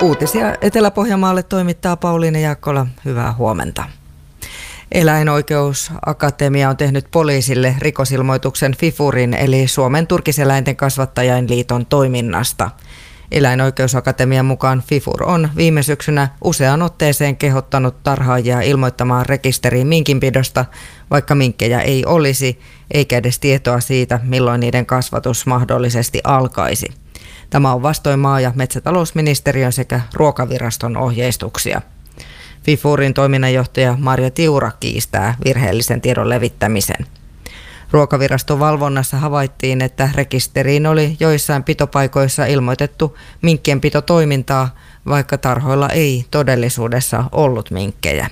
Uutisia Etelä-Pohjanmaalle toimittaa Pauliine Jaakkola. Hyvää huomenta. Eläinoikeusakatemia on tehnyt poliisille rikosilmoituksen FIFURin eli Suomen turkiseläinten kasvattajien liiton toiminnasta. Eläinoikeusakatemian mukaan FIFUR on viime syksynä useaan otteeseen kehottanut tarhaajia ilmoittamaan rekisteriin minkinpidosta, vaikka minkkejä ei olisi, eikä edes tietoa siitä, milloin niiden kasvatus mahdollisesti alkaisi. Tämä on vastoin maa- ja metsätalousministeriön sekä Ruokaviraston ohjeistuksia. FIFURin toiminnanjohtaja Marja Tiura kiistää virheellisen tiedon levittämisen. Ruokaviraston valvonnassa havaittiin, että rekisteriin oli joissain pitopaikoissa ilmoitettu minkkien pitotoimintaa, vaikka tarhoilla ei todellisuudessa ollut minkkejä.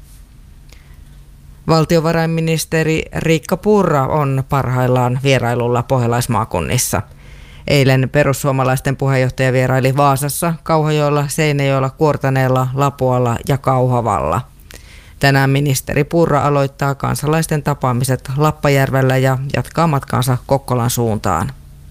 Valtiovarainministeri Riikka Purra on parhaillaan vierailulla pohjalaismaakunnissa. Eilen perussuomalaisten puheenjohtaja vieraili Vaasassa, Kauhajoella, Seinäjoella, Kuortaneella, Lapualla ja Kauhavalla. Tänään ministeri Purra aloittaa kansalaisten tapaamiset Lappajärvellä ja jatkaa matkaansa Kokkolan suuntaan.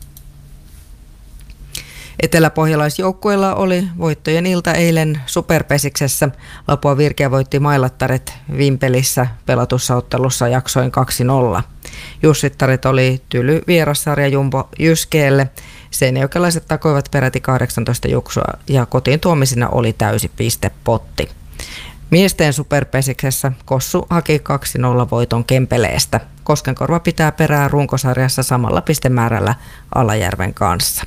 Eteläpohjalaisjoukkueella oli voittojen ilta eilen Superpesiksessä. Lapua Virkeä voitti Mailattaret Vimpelissä pelatussa ottelussa jaksoin 2-0. Jussittaret oli tyly vierassarja Jumbo Jyskeelle. Seinäjokelaiset takoivat peräti 18 juksua ja kotiin tuomisina oli täysi pistepotti. Miesten Superpesiksessä Kossu haki 2-0 voiton Kempeleestä. Koskenkorva pitää perää runkosarjassa samalla pistemäärällä Alajärven kanssa.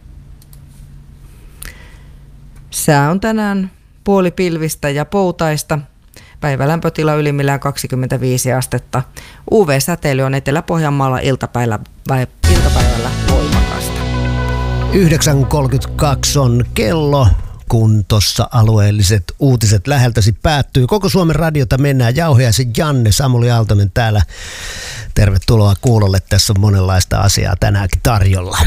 Sää on tänään puolipilvistä ja poutaista. Päivälämpötila ylimmillään 25 astetta. UV-säteily on Etelä-Pohjanmaalla iltapäivällä voimakasta. 9.32 on kello, kun tuossa alueelliset uutiset läheltäsi päättyy. Koko Suomen radiota mennään. Jauhiaisen Janne, Samuli Aaltonen täällä. Tervetuloa kuulolle. Tässä on monenlaista asiaa tänäänkin tarjolla.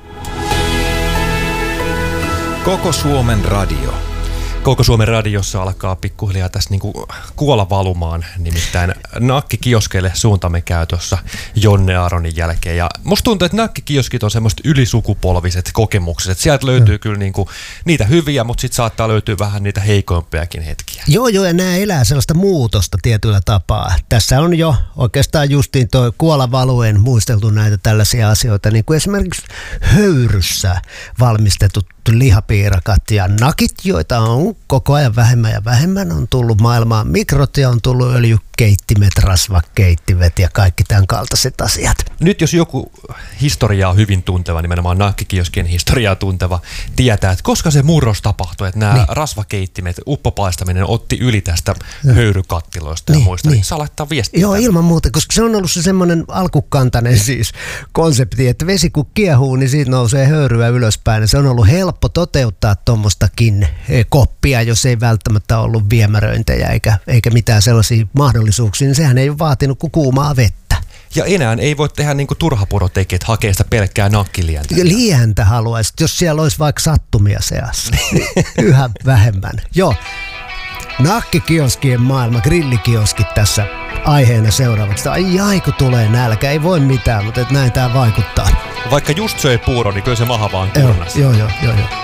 Koko Suomen radio. Koko Suomen radiossa alkaa pikkuhiljaa tässä niinku kuola valumaan, nimittäin nakkikioskeille suuntamme käy tuossa Jonne Aronin jälkeen. Ja musta tuntuu, että nakkikioskit on semmoista ylisukupolviset kokemukset. Sieltä löytyy kyllä niinku niitä hyviä, mutta sitten saattaa löytyä vähän niitä heikoimpiakin hetkiä. Joo, ja nämä elää sellaista muutosta tietyllä tapaa. Tässä on jo oikeastaan justiin tuo kuolavaluen muisteltu näitä tällaisia asioita, niin kuin esimerkiksi höyryssä valmistetut lihapiirakat ja nakit, joita on koko ajan vähemmän ja vähemmän, on tullut maailmaan mikrot ja on tullut öljykeittimet, rasvakeittimet ja kaikki tämän kaltaiset asiat. Nyt jos joku historiaa hyvin tunteva, nimenomaan nakkikioskien historiaa tunteva, tietää, että koska se murros tapahtui, että nämä rasvakeittimet, uppopaistaminen otti yli tästä höyrykattiloista ja muista, niin saa laittaa viestiä. Joo, ilman muuta, koska se on ollut se semmoinen alkukantainen siis konsepti, että vesi kun kiehuu, niin siitä nousee höyryä ylöspäin ja se on ollut helppo toteuttaa tuommoistakin koppia, jos ei välttämättä ollut viemäröintejä eikä mitään sellaisia mahdollisuuksia, niin sehän ei ole vaatinut kuin kuumaa vettä. Ja enää ei voi tehdä niin kuin turhapuro tekee, että hakee sitä pelkkää nakkilientä. Lientä haluaisit, jos siellä olisi vaikka sattumia seassa. Yhä vähemmän. Joo. Nakkikioskien maailma, grillikioskit tässä aiheena seuraavaksi. Ai kun tulee nälkä, ei voi mitään, mutta näin tämä vaikuttaa. Vaikka just söi puuro, niin kyllä se maha vaan kurnasi. Joo.